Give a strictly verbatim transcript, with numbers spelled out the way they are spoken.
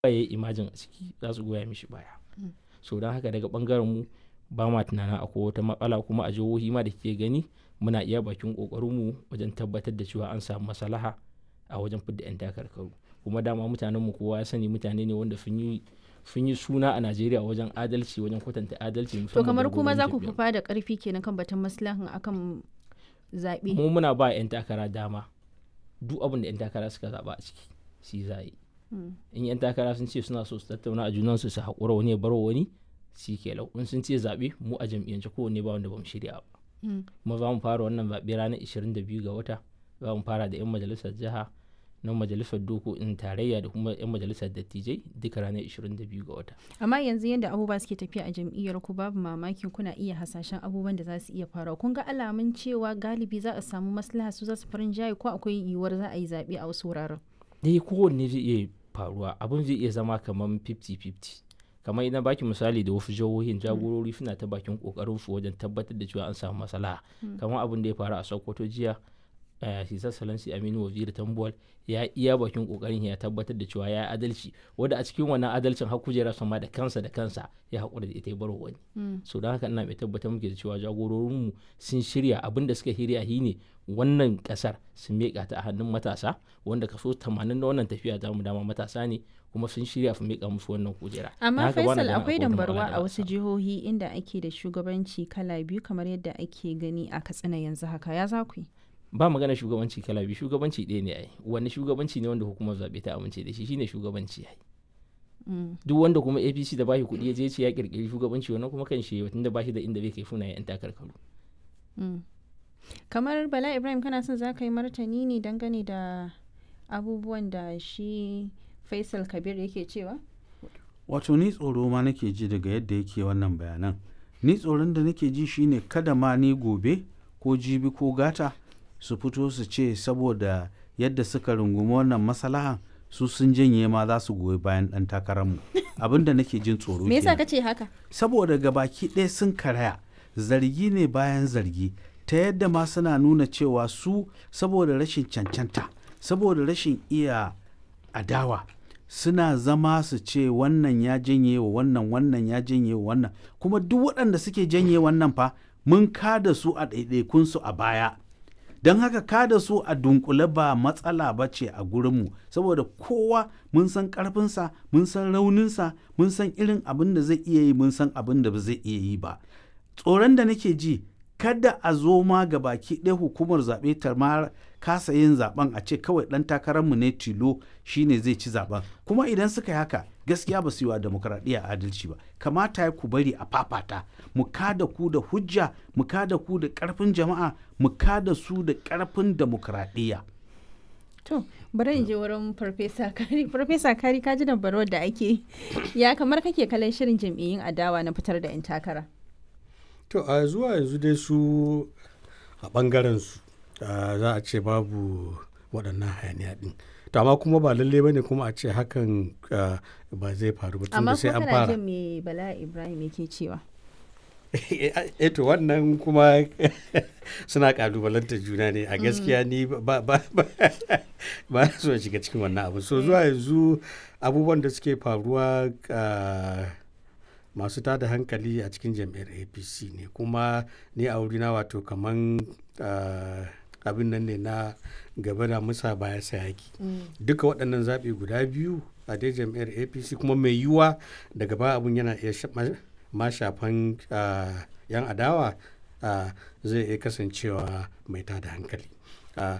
ya yi imajin a ciki za su goya mishi baya. So don haka daga ɓangaren mu ba ma tunanin akwai wata matsala, kuma a jihohi ma da kike gani muna iya bakin ƙoƙarinmu wajen tabbatar da cewa an samu maslaha a wajen fidda 'yan takarkaru. Kuma dama mutanenmu kowa ya sani mutane ne wanda sun yi sun yi suna a Najeriya wajen adalci, wajen kwatanta adalci. To kamar kuma za ku fi da ƙarfi kenan kan batun maslahan akan zaɓe. Mu muna ba 'yan takara dama, duk abin da 'yan takara suka zaɓa a ciki shi za yi. In 'yan takara sun ce suna so su tattauna a junansu su haƙura wani ya bar wani, shi ke lau. In sun ce zaɓe, mu a jam'iyyance kowanne ba wanda ba mu shirya ba. Kuma za mu fara wannan zaɓe ranar ishirin da biyu ga wata. Za mu fara da 'yan majalisar jiha, na majalisar dokokin tarayya da kuma 'yan majalisar dattijai duka ranar ishirin da biyu ga wata. Amma yanzu yadda abubuwa suke tafiya a jam'iyyar ku babu mamaki kuna iya hasashen abubuwan da za su iya faruwa. Kun ga alamun cewa galibi za a samu maslaha su za su farin jaye, ko akwai yiwuwar za a yi zaɓe a wasu wuraren? Dai kowanne zai iya faruwa, abin zai iya zama kamar fifty fifty. Kamar idan baki misali da wasu jihohin jagorori suna ta bakin kokarin su wajen tabbatar da cewa an samu maslaha. Kamar abin da ya faru a Sokoto jiya, His Excellency Aminu Waziri Tambuwal ya iya bakin kokarin ya tabbatar da cewa ya yi adalci, wanda a cikin wannan adalcin har kujera sama da kansa da kansa ya haƙura da ita ya bar wani. So don haka ina mai tabbatar muke da cewa jagororinmu sun shirya, abin da suka shirya shi ne wannan kasar sun miƙa ta a hannun matasa, wanda kaso tamanin na wannan tafiya ta mu dama matasa ne, kuma sun shirya su miƙa musu wannan kujera. Amma Faisal, akwai dambarwa a wasu jihohi inda ake da shugabanci kala biyu kamar yadda ake gani a Katsina yanzu haka, ya za ku yi? Ba magana shugabanci kala biyu, shugabanci ɗaya ne ai. Wani shugabanci ne wanda hukumar zaɓe ta amince da shi, shine shugabanci ai. Duk wanda kuma A P C da bashi kuɗi ya je ce ya kirkiri shugabanci, wannan kuma kan shi tunda bashi da inda bai kai funa yan takarkaru. Kamar Bala Ibrahim, kana son za ka yi martani ne dangane da abubuwan da shi Faisal Kabir yake cewa? Wato ni tsoro ma nake ji daga yadda yake wannan bayanan. Ni tsoron da nake ji shine kada ma ni gobe ko jibi ko gata su fito su ce saboda yadda suka rungumi wannan maslahan su sun janye ma za su goyi bayan ɗan takararmu. Abin da nake jin tsoro. Me yasa kace haka? Saboda gabaki ɗaya sun karaya, zargi ne bayan zargi, ta yadda ma suna nuna cewa su saboda rashin cancanta, saboda rashin iya adawa, suna zama su ce wannan ya janye wa wannan, wannan ya janye wa wannan. Kuma duk waɗanda suke janye wannan fa mun kada su a ɗaiɗaikunsu a baya. Don haka kada su a dunkule ba matsala ba ce a gurinmu, saboda kowa mun san ƙarfinsa, mun san rauninsa, mun san irin abin da zai iya yi, mun san abin da ba zai iya yi ba. Tsoron da nake ji, kada a zo ma ga baki ɗaya hukumar zaɓe ta ma kasa yin zaɓen, a ce kawai ɗan takararmu ne tilo shine zai ci zaɓen. Kuma idan suka yi haka, gaskiya ba su yi wa demokradiyya adalci ba. Kamata ya ku bari a fafata, mu kada ku da hujja, mu kada ku da ƙarfin jama'a, mu kada su da ƙarfin demokradiyya. To, bari in je wurin Farfesa Kari. Farfesa Kari, ka ji dambarwar da ake, ya kamar kake kallon shirin jam'iyyun adawa na fitar da 'yan takara? To, a zuwa yanzu dai su a ɓangaren su za a ce babu waɗannan hayaniya ɗin. To amma kuma ba lalle ba ne kuma a ce hakan ba zai faru ba, tun da sai an fara. Amma kuma kana jin me Bala Ibrahim yake cewa? E to wannan kuma suna kalubalanta juna ne a gaskiya. Ni ba ba ba so shiga cikin wannan abu. So zuwa yanzu abubuwan da suke faruwa masu tada hankali a cikin jam'iyyar A P C ne, kuma ni a wurina wato kaman abin nan ne na gaba da musa baya sayaki. Duka waɗannan zaɓe guda biyu a dai jam'iyyar A P C, kuma mai yiwuwa daga ba abun yana iya ma shafan yan adawa, zai iya kasancewa mai tada hankali.